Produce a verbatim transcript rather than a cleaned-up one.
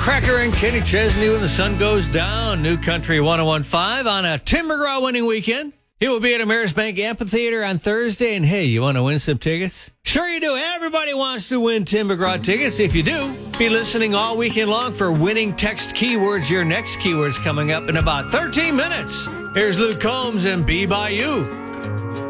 Cracker and Kenny Chesney when the sun goes down. New Country one oh one point five on a Tim McGraw winning weekend. He will be at Ameris Bank Amphitheater on Thursday. And hey, you want to win some tickets? Sure you do. Everybody wants to win Tim McGraw tickets. If you do, be listening all weekend long for winning text keywords. Your next keyword's coming up in about thirteen minutes. Here's Luke Combs and Be By You.